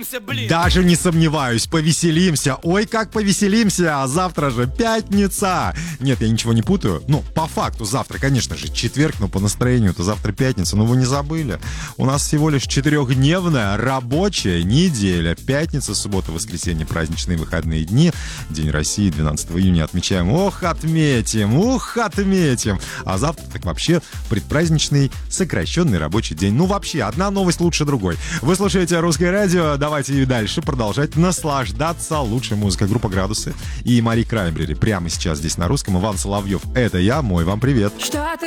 повеселимся, блин. Даже не сомневаюсь, повеселимся. Ой, как повеселимся, а завтра же пятница. Нет, я ничего не путаю. Ну, по факту завтра, конечно же, четверг, но по настроению-то завтра пятница. Но вы не забыли, у нас всего лишь 4-дневная рабочая неделя. Пятница, суббота, воскресенье, праздничные выходные дни. День России 12 июня отмечаем. Ох, отметим. А завтра так вообще предпраздничный сокращенный рабочий день. Ну, вообще, одна новость лучше другой. Вы слушаете «Русское радио». Давайте и дальше продолжать наслаждаться лучшей музыкой. Группа «Градусы» и Мари Краймбрери. Прямо сейчас здесь на русском. Иван Соловьев. Это я. Мой вам привет.